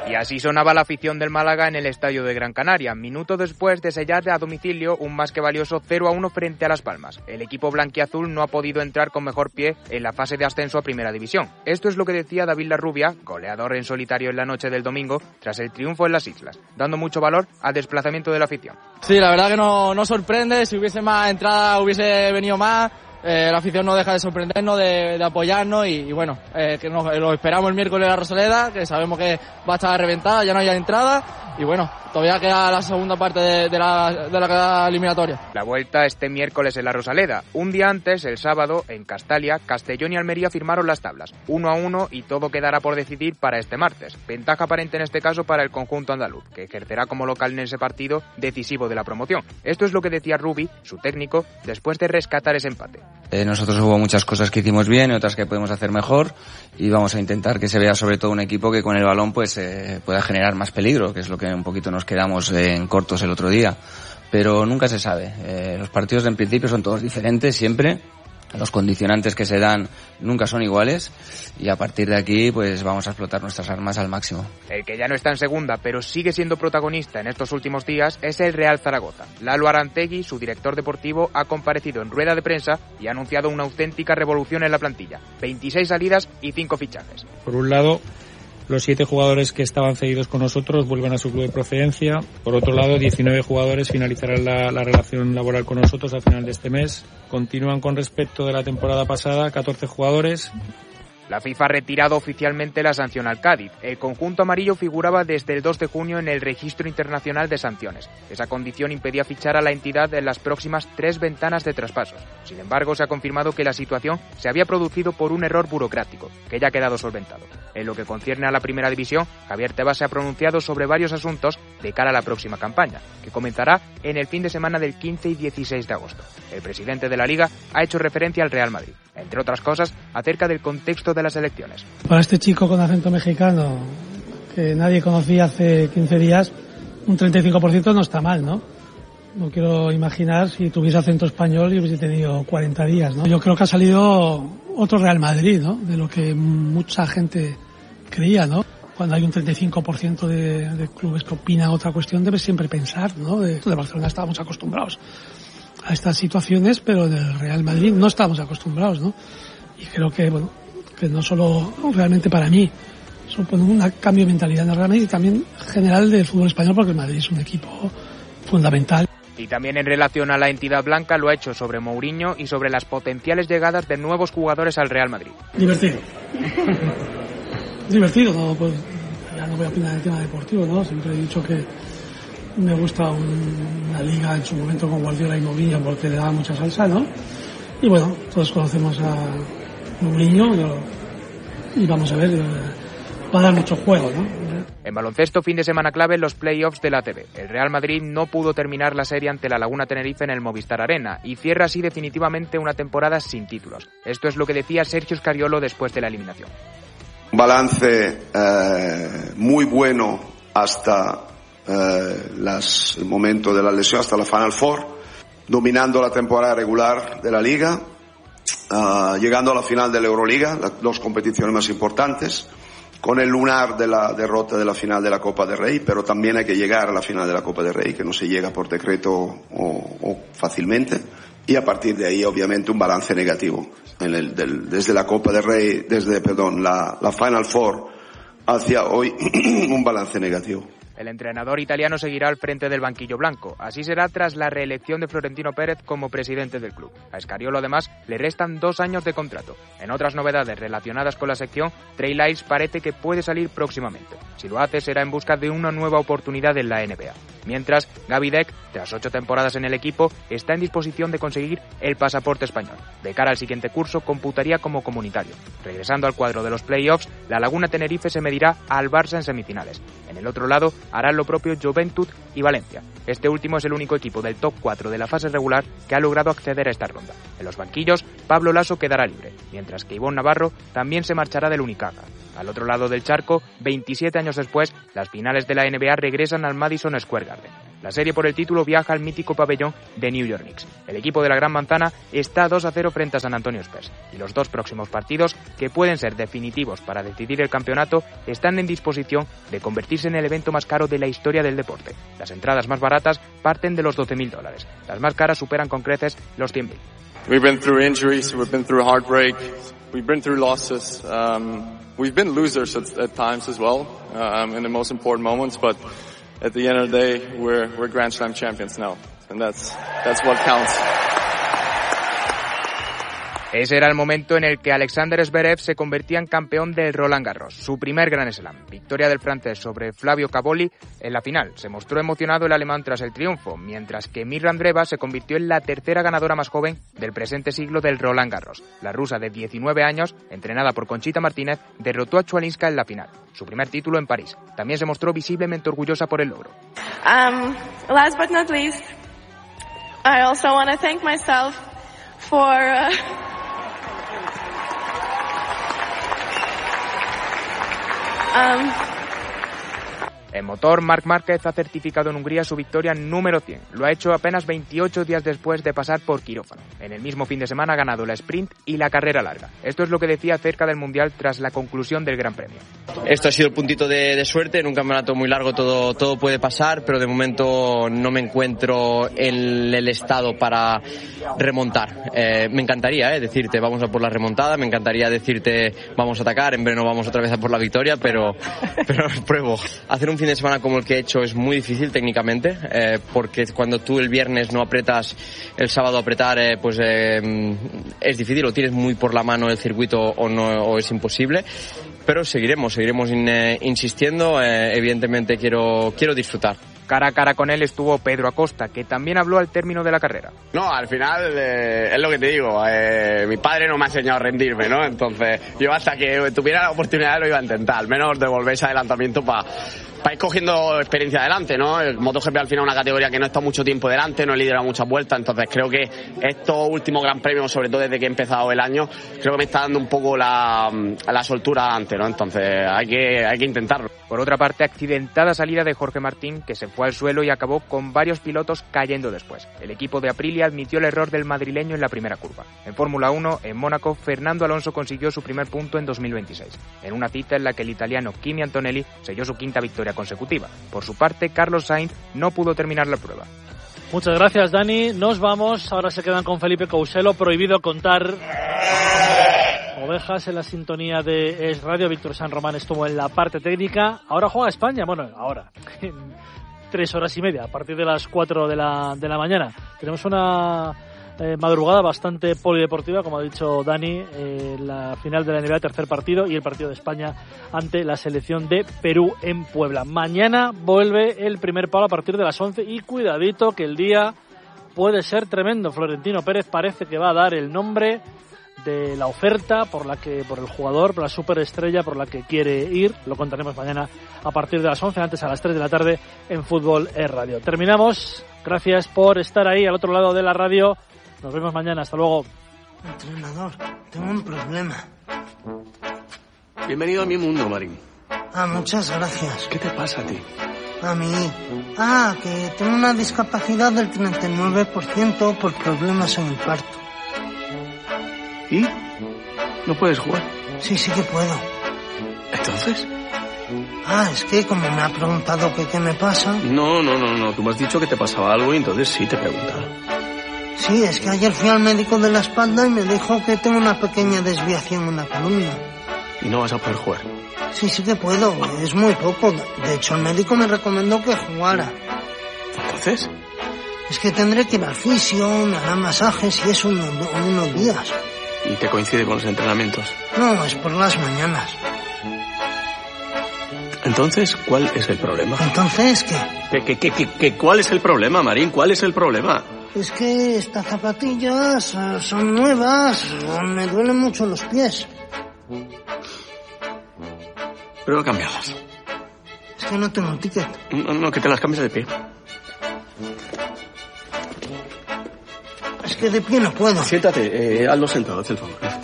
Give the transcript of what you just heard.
Y así sonaba la afición del Málaga en el estadio de Gran Canaria, minutos después de sellar a domicilio un más que valioso 0-1 frente a Las Palmas. El equipo blanquiazul no ha podido entrar con mejor pie en la fase de ascenso a Primera División. Esto es lo que decía David Larrubia, goleador en solitario en la noche del domingo, tras el triunfo en las Islas, dando mucho valor al desplazamiento de la afición. Sí, la verdad que no sorprende, si hubiese más entrada hubiese venido más. La afición no deja de sorprendernos, de apoyarnos y bueno, que lo esperamos el miércoles en la Rosaleda, que sabemos que va a estar reventada, ya no hay entrada y bueno, todavía queda la segunda parte de la eliminatoria. La vuelta este miércoles en la Rosaleda. Un día antes, el sábado, en Castalia, Castellón y Almería firmaron las tablas, 1-1 y todo quedará por decidir para este martes. Ventaja aparente en este caso para el conjunto andaluz, que ejercerá como local en ese partido decisivo de la promoción. Esto es lo que decía Rubi, su técnico, después de rescatar ese empate. Nosotros hubo muchas cosas que hicimos bien y otras que podemos hacer mejor y vamos a intentar que se vea sobre todo un equipo que con el balón pues pueda generar más peligro, que es lo que un poquito nos quedamos en cortos el otro día, pero nunca se sabe. Los partidos en principio son todos diferentes siempre, los condicionantes que se dan nunca son iguales y a partir de aquí pues vamos a explotar nuestras armas al máximo. El que ya no está en segunda pero sigue siendo protagonista en estos últimos días es el Real Zaragoza. Lalo Arantegui, su director deportivo, ha comparecido en rueda de prensa y ha anunciado una auténtica revolución en la plantilla. 26 salidas y 5 fichajes. Por un lado, los 7 jugadores que estaban cedidos con nosotros vuelven a su club de procedencia. Por otro lado, 19 jugadores finalizarán la relación laboral con nosotros a final de este mes. Continúan con respecto de la temporada pasada 14 jugadores. La FIFA ha retirado oficialmente la sanción al Cádiz. El conjunto amarillo figuraba desde el 2 de junio en el Registro Internacional de Sanciones. Esa condición impedía fichar a la entidad en las próximas 3 ventanas de traspasos. Sin embargo, se ha confirmado que la situación se había producido por un error burocrático, que ya ha quedado solventado. En lo que concierne a la Primera División, Javier Tebas se ha pronunciado sobre varios asuntos de cara a la próxima campaña, que comenzará en el fin de semana del 15 y 16 de agosto. El presidente de la Liga ha hecho referencia al Real Madrid, entre otras cosas, acerca del contexto de las elecciones. Para este chico con acento mexicano, que nadie conocía hace 15 días, un 35% no está mal, ¿no? No quiero imaginar si tuviese acento español y hubiese tenido 40 días, ¿no? Yo creo que ha salido otro Real Madrid, ¿no? De lo que mucha gente creía, ¿no? Cuando hay un 35% de clubes que opinan otra cuestión, debes siempre pensar, ¿no? De Barcelona estábamos acostumbrados a estas situaciones, pero del Real Madrid no estamos acostumbrados, ¿no? Y creo que, bueno, que no solo realmente para mí supone un cambio de mentalidad en el Real Madrid y también general del fútbol español, porque el Madrid es un equipo fundamental. Y también en relación a la entidad blanca lo ha hecho sobre Mourinho y sobre las potenciales llegadas de nuevos jugadores al Real Madrid. Divertido. Divertido, no, pues ya no voy a opinar del tema deportivo, ¿no? Siempre he dicho que me gusta una liga en su momento con Guardiola y Mourinho porque le daba mucha salsa, ¿no? Y bueno, todos conocemos a Mourinho y vamos a ver, va a dar mucho juego, ¿no? En baloncesto, fin de semana clave en los play-offs de la ATB. El Real Madrid no pudo terminar la serie ante la Laguna Tenerife en el Movistar Arena y cierra así definitivamente una temporada sin títulos. Esto es lo que decía Sergio Scariolo después de la eliminación. Un balance muy bueno hasta el momento de la lesión, hasta la Final Four, dominando la temporada regular de la Liga, llegando a la final de la Euroliga, las 2 competiciones más importantes, con el lunar de la derrota de la final de la Copa del Rey, pero también hay que llegar a la final de la Copa del Rey, que no se llega por decreto o fácilmente, y a partir de ahí obviamente un balance negativo. Desde la Copa del Rey, la Final Four hacia hoy, un balance negativo. El entrenador italiano seguirá al frente del banquillo blanco. Así será tras la reelección de Florentino Pérez como presidente del club. A Scariolo, además, le restan 2 años de contrato. En otras novedades relacionadas con la sección, Trey Lyles parece que puede salir próximamente. Si lo hace, será en busca de una nueva oportunidad en la NBA. Mientras, Gaby Deck, tras 8 temporadas en el equipo, está en disposición de conseguir el pasaporte español. De cara al siguiente curso, computaría como comunitario. Regresando al cuadro de los playoffs, la Laguna Tenerife se medirá al Barça en semifinales. En el otro lado, harán lo propio Juventud y Valencia. Este último es el único equipo del top 4 de la fase regular que ha logrado acceder a esta ronda. En los banquillos, Pablo Laso quedará libre, mientras que Ivonne Navarro también se marchará del Unicaja. Al otro lado del charco, 27 años después, las finales de la NBA regresan al Madison Square Garden. La serie por el título viaja al mítico pabellón de New York Knicks. El equipo de la Gran Manzana está 2-0 frente a San Antonio Spurs y los dos próximos partidos, que pueden ser definitivos para decidir el campeonato, están en disposición de convertirse en el evento más caro de la historia del deporte. Las entradas más baratas parten de los $12.000. Las más caras superan con creces los $100.000. We've been through injuries, we've been through heartbreak, we've been through losses. We've been losers at times as well, in the most important moments, but at the end of the day, we're Grand Slam champions now, and that's what counts. Ese era el momento en el que Alexander Zverev se convertía en campeón del Roland Garros, su primer Grand Slam. Victoria del francés sobre Flavio Cavalli en la final. Se mostró emocionado el alemán tras el triunfo, mientras que Mirra Andreeva se convirtió en la tercera ganadora más joven del presente siglo del Roland Garros. La rusa de 19 años, entrenada por Conchita Martínez, derrotó a Chwalinska en la final, su primer título en París. También se mostró visiblemente orgullosa por el logro. Last but not least, I also want to thank myself for En motor, Marc Márquez ha certificado en Hungría su victoria número 100. Lo ha hecho apenas 28 días después de pasar por quirófano. En el mismo fin de semana ha ganado la sprint y la carrera larga. Esto es lo que decía acerca del Mundial tras la conclusión del Gran Premio. Esto ha sido el puntito de suerte. En un campeonato muy largo todo puede pasar, pero de momento no me encuentro en el estado para remontar. Me encantaría decirte vamos a por la remontada, me encantaría decirte vamos a atacar, en verano vamos otra vez a por la victoria, pero pruebo. Hacer un fin de semana como el que he hecho es muy difícil técnicamente, porque cuando tú el viernes no apretas, el sábado apretar, es difícil, o tienes muy por la mano el circuito o es imposible. Pero seguiremos insistiendo, evidentemente quiero disfrutar. Cara a cara con él estuvo Pedro Acosta, que también habló al término de la carrera. No, al final es lo que te digo, mi padre no me ha enseñado a rendirme, ¿no? Entonces yo hasta que tuviera la oportunidad lo iba a intentar, al menos devolver ese adelantamiento para ir cogiendo experiencia adelante, ¿no? El MotoGP al final es una categoría que no está mucho tiempo delante, no lidera muchas vueltas, entonces creo que estos últimos Gran Premios, sobre todo desde que he empezado el año, creo que me está dando un poco la soltura adelante, ¿no? Entonces hay que intentarlo. Por otra parte, accidentada salida de Jorge Martín, que se fue al suelo y acabó con varios pilotos cayendo después. El equipo de Aprilia admitió el error del madrileño en la primera curva. En Fórmula 1, en Mónaco, Fernando Alonso consiguió su primer punto en 2026, en una cita en la que el italiano Kimi Antonelli selló su quinta victoria consecutiva. Por su parte, Carlos Sainz no pudo terminar la prueba. Muchas gracias, Dani. Nos vamos. Ahora se quedan con Felipe Couselo. Prohibido contar ovejas en la sintonía de Es Radio. Víctor San Román estuvo en la parte técnica. Ahora juega España. Bueno, ahora. En 3 horas y media, a partir de las 4 de la mañana. Tenemos una madrugada bastante polideportiva, como ha dicho Dani, la final de la NBA, tercer partido, y el partido de España ante la selección de Perú en Puebla. Mañana vuelve el primer palo a partir de las 11 y cuidadito que el día puede ser tremendo. Florentino Pérez parece que va a dar el nombre de la oferta por el jugador, por la superestrella por la que quiere ir. Lo contaremos mañana a partir de las 11, antes a las 3 de la tarde en Fútbol Es Radio. Terminamos. Gracias por estar ahí al otro lado de la radio. Nos vemos mañana. Hasta luego. Entrenador, tengo un problema. Bienvenido a mi mundo, Marín. Muchas gracias. ¿Qué te pasa a ti? A mí. Que tengo una discapacidad del 39% por problemas en el parto. ¿Y? ¿No puedes jugar? Sí que puedo. ¿Entonces? Es que como me ha preguntado qué me pasa... No. Tú me has dicho que te pasaba algo y entonces sí te he preguntado. Sí, es que ayer fui al médico de la espalda y me dijo que tengo una pequeña desviación en la columna. ¿Y no vas a poder jugar? Sí que puedo, es muy poco. De hecho, el médico me recomendó que jugara. ¿Entonces? Es que tendré que ir al fisio, me harán masajes y eso unos días. ¿Y te coincide con los entrenamientos? No, es por las mañanas. Entonces, ¿cuál es el problema? ¿Entonces qué? ¿Cuál es el problema, Marín? ¿Cuál es el problema? Es que estas zapatillas son nuevas, me duelen mucho los pies. Prueba a cambiarlas. Es que no tengo un ticket. No, que te las cambies de pie. Es que de pie no puedo. Siéntate, hazlo sentado, haz el favor.